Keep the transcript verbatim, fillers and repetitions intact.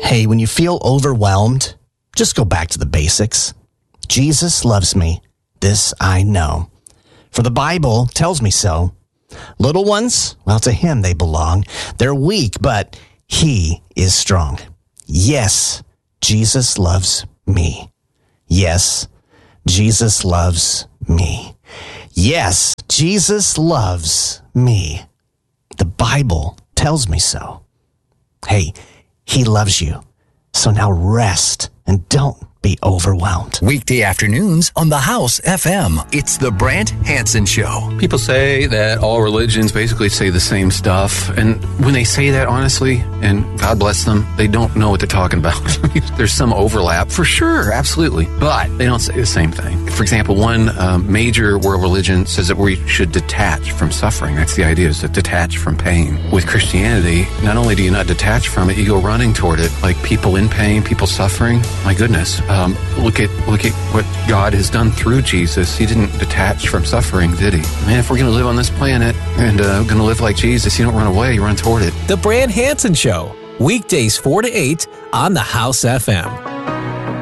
Hey, when you feel overwhelmed, just go back to the basics. Jesus loves me. This I know. For the Bible tells me so. Little ones, well, to him they belong. They're weak, but he is strong. Yes, Jesus loves me. Yes, Jesus loves me. Yes, Jesus loves me. The Bible tells me so. Hey, he loves you. So now rest and don't be overwhelmed. Weekday afternoons on The House F M. It's the Brant Hansen Show. People say that all religions basically say the same stuff. And when they say that, honestly, and God bless them, they don't know what they're talking about. There's some overlap, for sure, absolutely. But they don't say the same thing. For example, one um, major world religion says that we should detach from suffering. That's the idea, is to detach from pain. With Christianity, not only do you not detach from it, you go running toward it. Like people in pain, people suffering. My goodness. Um, look at look at what God has done through Jesus. He didn't detach from suffering, did he? Man, if we're going to live on this planet and uh, going to live like Jesus, you don't run away, you run toward it. The Brant Hansen Show, weekdays four to eight on The House F M.